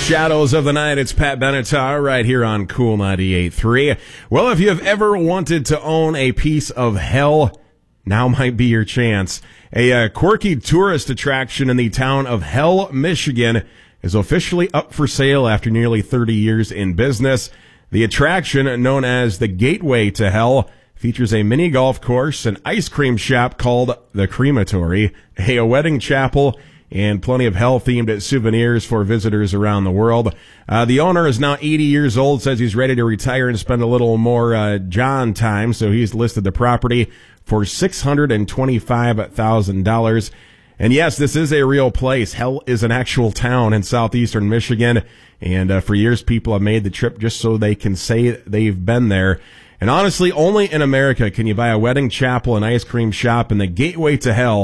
Shadows of the Night, it's Pat Benatar right here on Cool 98.3. Well, if you have ever wanted to own a piece of hell, now might be your chance. A quirky tourist attraction in the town of Hell, Michigan is officially up for sale after nearly 30 years in business. The attraction, known as the Gateway to Hell, features a mini golf course, an ice cream shop called the Crematory, a wedding chapel, and plenty of hell-themed souvenirs for visitors around the world. The owner is now 80 years old, says he's ready to retire and spend a little more John time, so he's listed the property for $625,000. And yes, this is a real place. Hell is an actual town in southeastern Michigan, and for years people have made the trip just so they can say they've been there. And honestly, only in America can you buy a wedding chapel, an ice cream shop, and the Gateway to Hell